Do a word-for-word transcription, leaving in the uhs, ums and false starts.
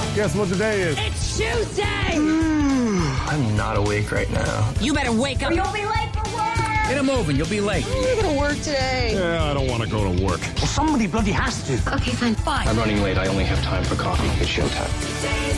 Guess what today is? It's Tuesday! I'm not awake right now. You better wake up. Or you'll be late for work! Get a moving, you'll be late. You're gonna work today. Yeah, I don't want to go to work. Well, somebody bloody has to. Okay, fine. Fine. I'm running late. I only have time for coffee. It's showtime. Today's